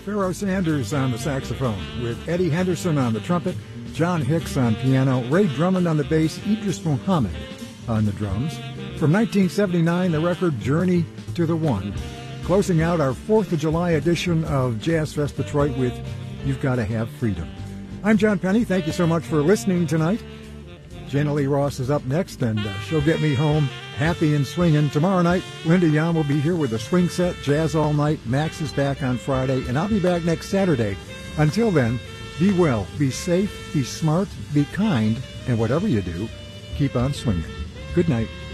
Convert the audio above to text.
Pharoah Sanders on the saxophone, with Eddie Henderson on the trumpet, John Hicks on piano, Ray Drummond on the bass, Idris Muhammad on the drums. From 1979, the record Journey to the One. Closing out our 4th of July edition of Jazz Fest Detroit with You've Gotta Have Freedom. I'm John Penny. Thank you so much for listening tonight. Jana Lee Ross is up next, and she'll get me home happy and swinging. Tomorrow night, Linda Young will be here with a swing set, Jazz All Night. Max is back on Friday, and I'll be back next Saturday. Until then, be well, be safe, be smart, be kind, and whatever you do, keep on swinging. Good night.